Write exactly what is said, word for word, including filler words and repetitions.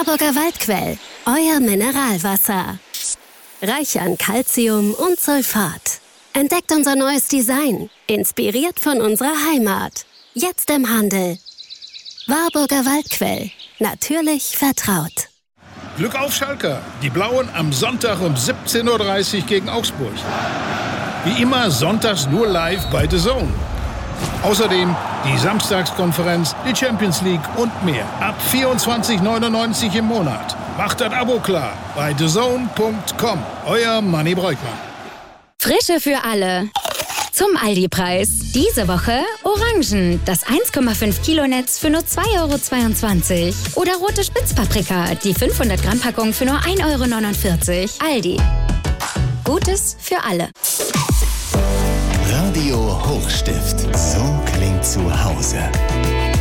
Warburger Waldquell, euer Mineralwasser. Reich an Calcium und Sulfat. Entdeckt unser neues Design, inspiriert von unserer Heimat. Jetzt im Handel. Warburger Waldquell, natürlich vertraut. Glück auf Schalke, die Blauen am Sonntag um siebzehn Uhr dreißig gegen Augsburg. Wie immer sonntags nur live bei The Zone. Außerdem die Samstagskonferenz, die Champions League und mehr. Ab vierundzwanzig neunundneunzig im Monat. Macht das Abo klar bei the zone punkt com. Euer Manni Breukmann. Frische für alle. Zum Aldi-Preis. Diese Woche Orangen, das eins Komma fünf Kilo Netz für nur zwei Euro zweiundzwanzig. Oder rote Spitzpaprika, die fünfhundert Gramm Packung für nur ein Euro neunundvierzig. Aldi. Gutes für alle. Radio Hochstift. So klingt zu Hause.